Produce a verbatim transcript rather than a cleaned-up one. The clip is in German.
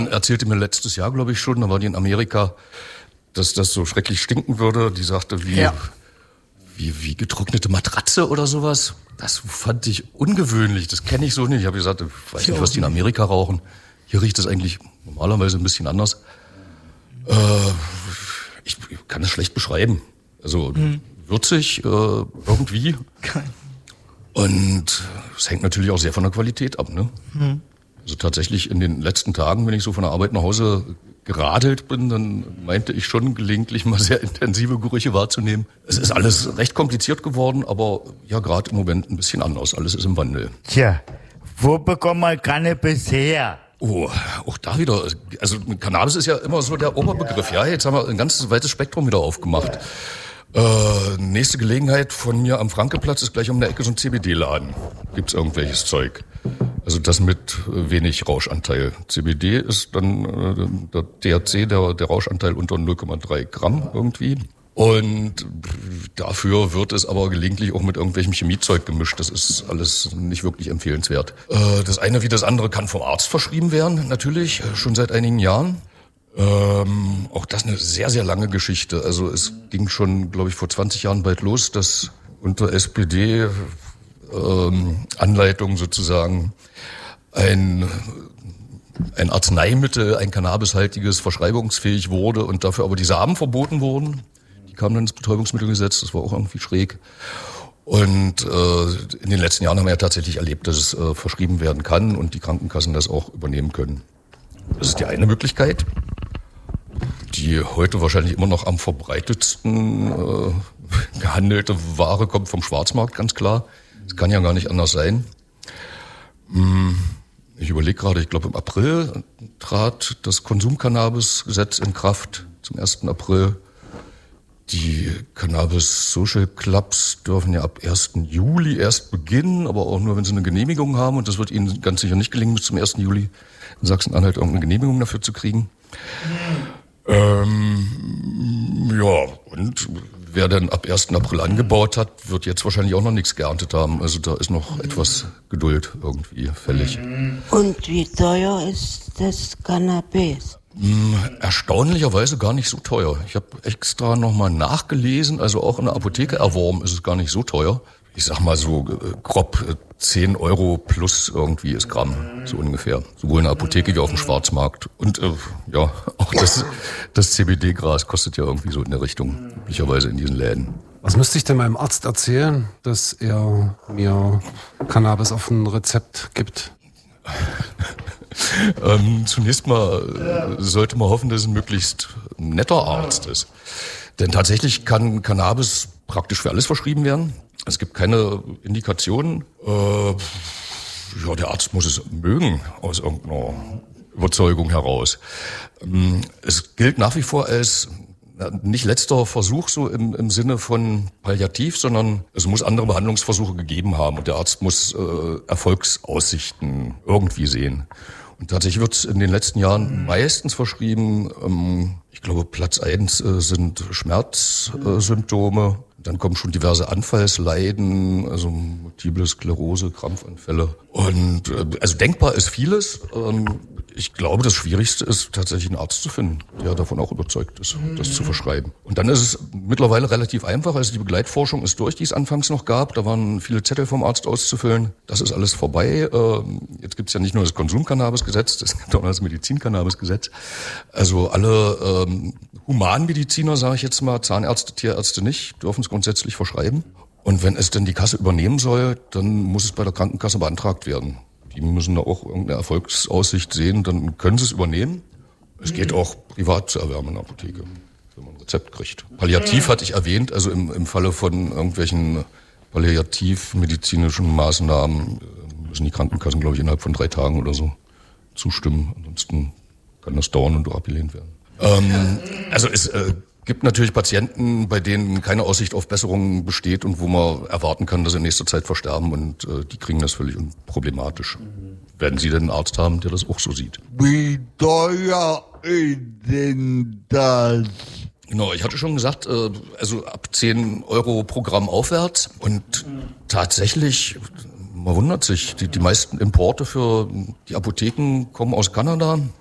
Erzählte mir letztes Jahr, glaube ich schon, da war die in Amerika, dass das so schrecklich stinken würde. Die sagte, wie, ja. wie, wie getrocknete Matratze oder sowas. Das fand ich ungewöhnlich, das kenne ich so nicht. Ich habe gesagt, ich weiß nicht, was die in Amerika rauchen. Hier riecht es eigentlich normalerweise ein bisschen anders. Äh, ich kann es schlecht beschreiben. Also hm. würzig, äh, irgendwie. Geil. Und es hängt natürlich auch sehr von der Qualität ab, ne? Hm. Also tatsächlich in den letzten Tagen, wenn ich so von der Arbeit nach Hause geradelt bin, dann meinte ich schon gelegentlich mal sehr intensive Gerüche wahrzunehmen. Es ist alles recht kompliziert geworden, aber ja, gerade im Moment ein bisschen anders. Alles ist im Wandel. Tja, wo bekommt man Cannabis her? Oh, auch da wieder. Also Cannabis ist ja immer so der Oberbegriff. Ja, jetzt haben wir ein ganz weites Spektrum wieder aufgemacht. Äh, nächste Gelegenheit von mir am Frankenplatz ist gleich um der Ecke so ein C B D-Laden. Gibt's irgendwelches Zeug? Also das mit wenig Rauschanteil. C B D ist dann äh, der T H C, der, der Rauschanteil unter null Komma drei Gramm irgendwie. Und dafür wird es aber gelegentlich auch mit irgendwelchem Chemiezeug gemischt. Das ist alles nicht wirklich empfehlenswert. Äh, das eine wie das andere kann vom Arzt verschrieben werden, natürlich, schon seit einigen Jahren. Ähm, auch das eine sehr, sehr lange Geschichte. Also es ging schon, glaube ich, vor zwanzig Jahren bald los, dass unter S P D ähm, Anleitung sozusagen ein, ein Arzneimittel, ein cannabishaltiges, verschreibungsfähig wurde und dafür aber die Samen verboten wurden. Die kamen dann ins Betäubungsmittelgesetz, das war auch irgendwie schräg. Und äh, in den letzten Jahren haben wir ja tatsächlich erlebt, dass es äh, verschrieben werden kann und die Krankenkassen das auch übernehmen können. Das ist die eine Möglichkeit, die heute wahrscheinlich immer noch am verbreitetsten äh, gehandelte Ware kommt vom Schwarzmarkt, ganz klar. Das kann ja gar nicht anders sein. Hm, ich überlege gerade, ich glaube im April trat das Konsumcannabis-Gesetz in Kraft, zum ersten April. Die Cannabis-Social Clubs dürfen ja ab ersten Juli erst beginnen, aber auch nur, wenn sie eine Genehmigung haben. Und das wird ihnen ganz sicher nicht gelingen, bis zum ersten Juli in Sachsen-Anhalt irgendeine Genehmigung dafür zu kriegen. Ähm, ja, und wer dann ab ersten April angebaut hat, wird jetzt wahrscheinlich auch noch nichts geerntet haben. Also da ist noch etwas Geduld irgendwie fällig. Und wie teuer ist das Cannabis? Erstaunlicherweise gar nicht so teuer. Ich habe extra nochmal nachgelesen, also auch in der Apotheke erworben ist es gar nicht so teuer. Ich sag mal so grob zehn Euro plus irgendwie ist Gramm, so ungefähr. Sowohl in der Apotheke wie auf dem Schwarzmarkt. Und äh, ja, auch das, das C B D-Gras kostet ja irgendwie so in der Richtung, üblicherweise in diesen Läden. Was müsste ich denn meinem Arzt erzählen, dass er mir Cannabis auf ein Rezept gibt? ähm, zunächst mal äh, sollte man hoffen, dass es ein möglichst netter Arzt ist. Denn tatsächlich kann Cannabis praktisch für alles verschrieben werden. Es gibt keine Indikationen. Äh, ja, der Arzt muss es mögen, aus irgendeiner Überzeugung heraus. Ähm, es gilt nach wie vor als nicht letzter Versuch so im, im Sinne von palliativ, sondern es muss andere Behandlungsversuche gegeben haben und der Arzt muss äh, Erfolgsaussichten irgendwie sehen. Und tatsächlich wird es in den letzten Jahren meistens verschrieben, ähm, ich glaube Platz eins äh, sind Schmerzsymptome, äh, dann kommen schon diverse Anfallsleiden, also multiple Sklerose, Krampfanfälle. Und äh, also denkbar ist vieles. Ähm, Ich glaube, das Schwierigste ist tatsächlich einen Arzt zu finden, der davon auch überzeugt ist, das zu verschreiben. Und dann ist es mittlerweile relativ einfach. Also die Begleitforschung ist durch, die es anfangs noch gab. Da waren viele Zettel vom Arzt auszufüllen. Das ist alles vorbei. Jetzt gibt es ja nicht nur das Konsumcannabisgesetz, es gibt auch das Medizincannabisgesetz. Also alle ähm, Humanmediziner, sage ich jetzt mal, Zahnärzte, Tierärzte nicht, dürfen es grundsätzlich verschreiben. Und wenn es denn die Kasse übernehmen soll, dann muss es bei der Krankenkasse beantragt werden. Die müssen da auch irgendeine Erfolgsaussicht sehen, dann können sie es übernehmen. Es geht auch privat zu erwärmen in der Apotheke, wenn man ein Rezept kriegt. Palliativ hatte ich erwähnt, also im, im Falle von irgendwelchen palliativmedizinischen Maßnahmen müssen die Krankenkassen, glaube ich, innerhalb von drei Tagen oder so zustimmen. Ansonsten kann das dauern und auch abgelehnt werden. Ähm, also es äh, gibt natürlich Patienten, bei denen keine Aussicht auf Besserung besteht und wo man erwarten kann, dass sie in nächster Zeit versterben und äh, die kriegen das völlig unproblematisch. Mhm. Werden Sie denn einen Arzt haben, der das auch so sieht? Wie teuer ist denn das? Genau, ich hatte schon gesagt, äh, also ab zehn Euro pro Gramm aufwärts und mhm. tatsächlich, man wundert sich, die, die meisten Importe für die Apotheken kommen aus Kanada.